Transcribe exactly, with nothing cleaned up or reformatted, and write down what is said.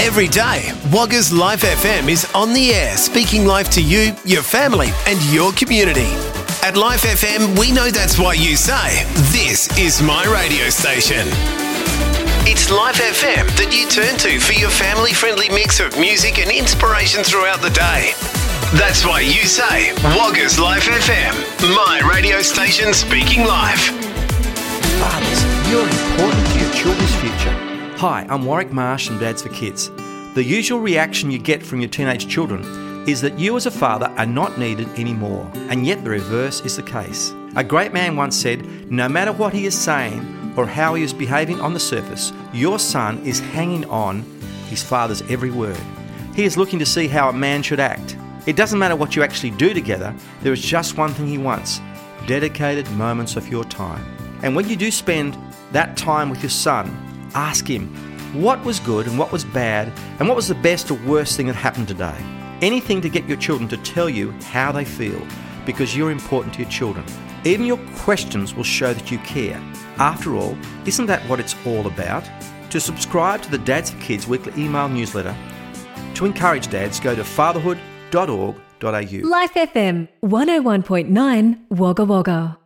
Every day, Wagga's Life F M is on the air, speaking life to you, your family and your community. At Life F M, we know that's why you say, this is my radio station. It's Life F M that you turn to for your family-friendly mix of music and inspiration throughout the day. That's why you say, Wagga's Life F M, my radio station speaking life. Fathers, you're important to your children's future. Hi, I'm Warwick Marsh from Dads for Kids. The usual reaction you get from your teenage children is that you as a father are not needed anymore, and yet the reverse is the case. A great man once said, no matter what he is saying or how he is behaving on the surface, your son is hanging on his father's every word. He is looking to see how a man should act. It doesn't matter what you actually do together, there is just one thing he wants, dedicated moments of your time. And when you do spend that time with your son, ask him what was good and what was bad and what was the best or worst thing that happened today. Anything to get your children to tell you how they feel, because you're important to your children. Even your questions will show that you care. After all, isn't that what it's all about? To subscribe to the Dads for Kids weekly email newsletter, to encourage dads, go to fatherhood dot org dot a u. Life F M one oh one point nine Wagga Wagga.